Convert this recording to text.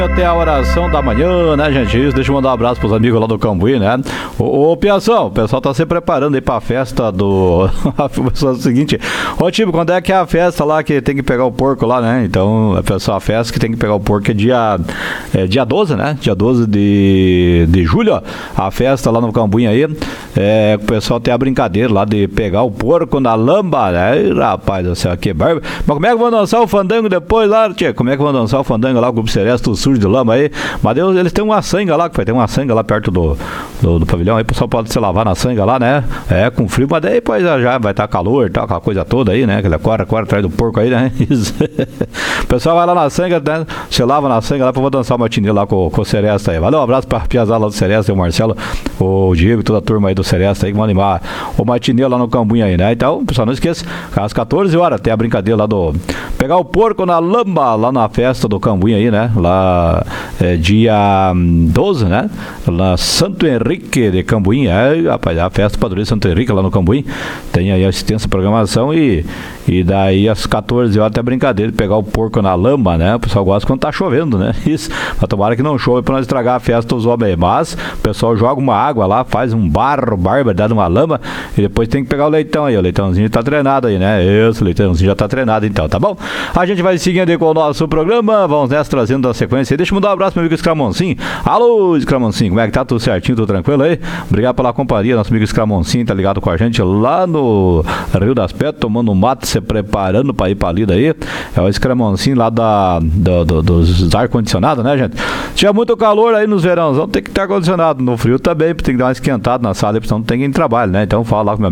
Até a oração da manhã, né, gente? Isso, deixa eu mandar um abraço pros amigos lá do Cambuí, né? Ô, Piação, o pessoal tá se preparando aí pra festa do... É o seguinte, ô, tipo, quando é que é a festa lá que tem que pegar o porco lá, né? Então, a festa que tem que pegar o porco é dia 12, né? Dia 12 de julho, ó. A festa lá no Cambuí aí, o pessoal tem a brincadeira lá de pegar o porco na lamba, né? Ai, rapaz do céu, que barba. Mas como é que vão dançar o fandango depois lá, tia? Como é que vão dançar o fandango lá, o Grupo Seresta, o Sul de lama aí, mas Deus, eles têm uma sanga lá, que vai ter uma sanga lá perto do pavilhão, aí o pessoal pode se lavar na sanga lá, né? Com frio, mas daí depois já vai estar calor, tá, aquela coisa toda aí, né? Aquela cora atrás do porco aí, né? Isso. O pessoal vai lá na sanga, né? Se lava na sanga lá pra dançar o matinê lá com o Seresta aí. Valeu, um abraço pra Piazada lá do Seresta, o Marcelo, o Diego, toda a turma aí do Seresta aí que vão animar o matinê lá no Cambuí aí, né? Então, pessoal, não esqueça, às 14 horas tem a brincadeira lá do pegar o porco na lamba, lá na festa do Cambuí aí, né? Lá dia 12, né? Lá Santo Henrique de Cambuí, rapaz, a festa padroeira Santo Henrique lá no Cambuí, tem aí a extensa programação e daí às 14 horas tem a brincadeira de pegar o porco na lama, né? O pessoal gosta quando tá chovendo, né? Isso, mas tomara que não chove pra não estragar a festa dos homens aí, mas o pessoal joga uma água lá, faz um barba, dá numa lama e depois tem que pegar o leitão aí, o leitãozinho tá treinado aí, né? Isso, o leitãozinho já tá treinado então, tá bom? A gente vai seguindo aí com o nosso programa, vamos nessa trazendo a sequência aí. Deixa eu mandar um abraço pro meu amigo Escramoncinho. Alô, Escramoncinho, como é que tá? Tudo certinho, tudo tranquilo aí? Obrigado pela companhia, nosso amigo Escramoncinho tá ligado com a gente lá no Rio das Pedras, tomando um mate, se preparando pra ir pra lida aí. É o Escramoncinho lá dos ar-condicionado, né, gente? Tinha muito calor aí nos verãozão, tem que ter ar-condicionado. No frio também, tem que dar uma esquentada na sala, senão não tem quem trabalhe, né? Então fala lá com meu